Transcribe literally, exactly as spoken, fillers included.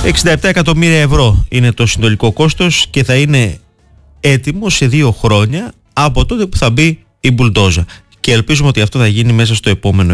εξήντα επτά εκατομμύρια ευρώ είναι το συνολικό κόστος και θα είναι έτοιμο σε δύο χρόνια από τότε που θα μπει η μπουλντόζα. Και ελπίζουμε ότι αυτό θα γίνει μέσα στο επόμενο